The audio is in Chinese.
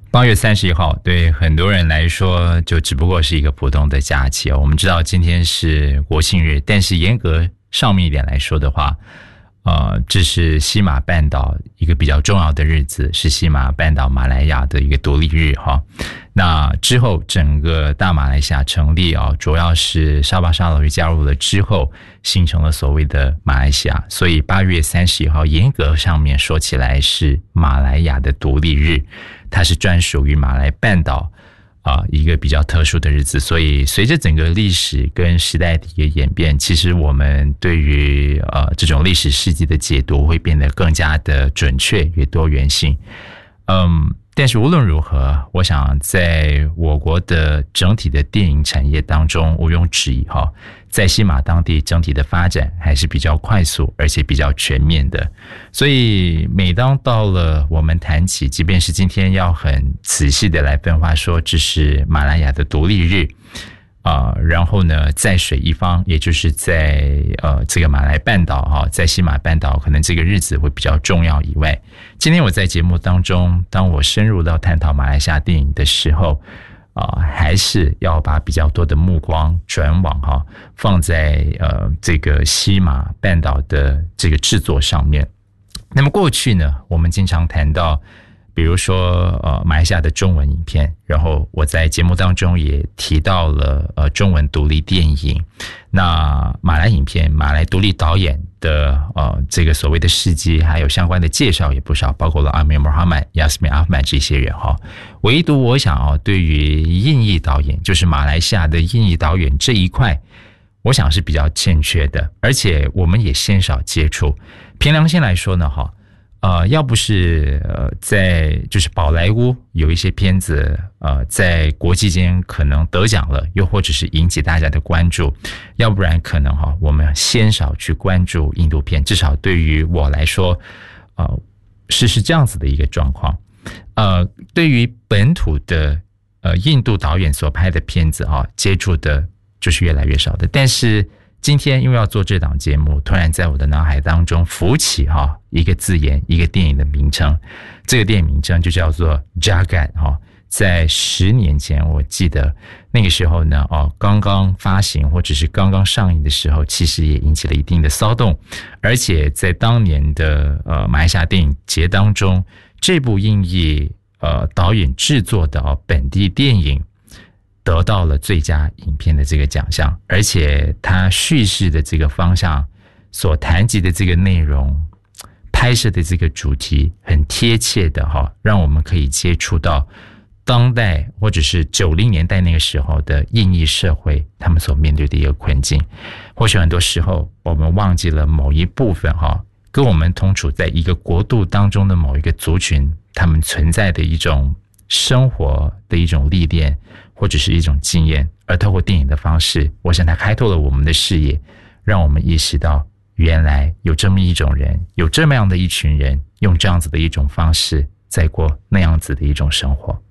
8月31号对很多人来说就只不过是一个普通的假期我们知道今天是国庆日，但是严格上面一点来说的话，这是西马半岛一个比较重要的日子，是西马半岛马来亚的一个独立日哈。那之后整个大马来西亚成立主要是沙巴沙劳越加入了之后，形成了所谓的马来西亚，所以8月31号严格上面说起来是马来亚的独立日，它是专属于马来半岛一个比较特殊的日子，所以随着整个历史跟时代的一个演变，其实我们对于这种历史事迹的解读会变得更加的准确与多元性。但是无论如何，我想在我国的整体的电影产业当中，毋庸置疑在西马当地整体的发展还是比较快速而且比较全面的。所以每当到了我们谈起，即便是今天要很仔细的来分化说这是马来亚的独立日然后呢在水一方，也就是在这个马来半岛在西马半岛可能这个日子会比较重要以外，今天我在节目当中，当我深入到探讨马来西亚电影的时候还是要把比较多的目光转往放在这个西马半岛的这个制作上面。那么过去呢，我们经常谈到比如说马来西亚的中文影片，然后我在节目当中也提到了中文独立电影，那马来影片马来独立导演的这个所谓的事迹还有相关的介绍也不少，包括了阿米尔·穆罕默德、Yasmin Ahmad 这些人唯独我想对于印裔导演，就是马来西亚的印裔导演这一块，我想是比较欠缺的，而且我们也鲜少接触。凭良心来说呢要不是在就是宝莱坞有一些片子在国际间可能得奖了，又或者是引起大家的关注，要不然可能我们鲜少去关注印度片，至少对于我来说是这样子的一个状况。对于本土的印度导演所拍的片子接触的就是越来越少的。但是今天因为要做这档节目，突然在我的脑海当中浮起一个字眼，一个电影的名称，这个电影名称就叫做 Jagat 在10年前，我记得那个时候呢刚刚发行或者是刚刚上映的时候，其实也引起了一定的骚动，而且在当年的马来西亚电影节当中，这部印裔导演制作的本地电影得到了最佳影片的这个奖项，而且它叙事的这个方向所谈及的这个内容，拍摄的这个主题很贴切的让我们可以接触到当代或者是90年代那个时候的印裔社会他们所面对的一个困境。或许很多时候我们忘记了某一部分跟我们同处在一个国度当中的某一个族群，他们存在的一种生活的一种历练或者是一种经验，而透过电影的方式，我想它开拓了我们的视野，让我们意识到原来有这么一种人，有这么样的一群人，用这样子的一种方式在过那样子的一种生活。